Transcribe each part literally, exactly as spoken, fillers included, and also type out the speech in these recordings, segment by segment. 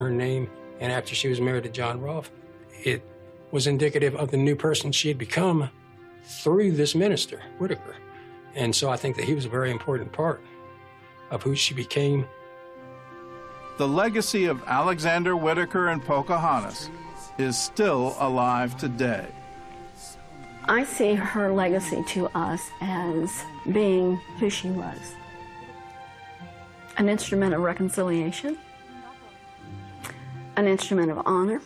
her name, and after she was married to John Rolfe, it was indicative of the new person she had become through this minister, Whitaker. And so I think that he was a very important part of who she became. The legacy of Alexander Whitaker and Pocahontas is still alive today. I see her legacy to us as being who she was. An instrument of reconciliation, an instrument of honor,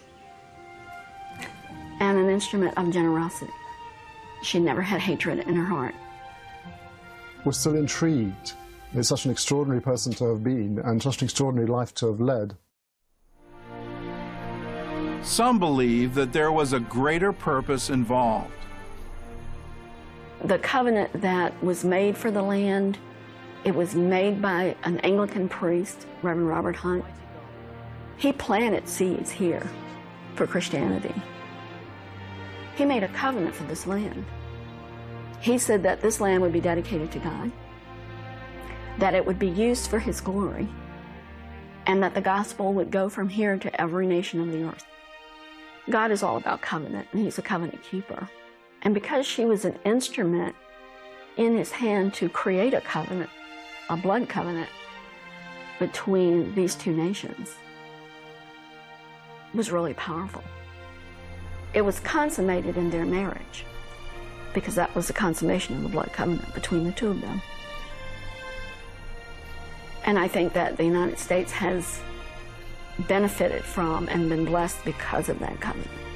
and an instrument of generosity. She never had hatred in her heart. We're still intrigued. It's such an extraordinary person to have been and such an extraordinary life to have led. Some believe that there was a greater purpose involved. The covenant that was made for the land, it was made by an Anglican priest, Reverend Robert Hunt. He planted seeds here for Christianity. He made a covenant for this land. He said that this land would be dedicated to God, that it would be used for His glory, and that the gospel would go from here to every nation of the earth. God is all about covenant, and He's a covenant keeper. And because she was an instrument in His hand to create a covenant, a blood covenant between these two nations, it was really powerful. It was consummated in their marriage, because that was the consummation of the blood covenant between the two of them. And I think that the United States has benefited from and been blessed because of that covenant.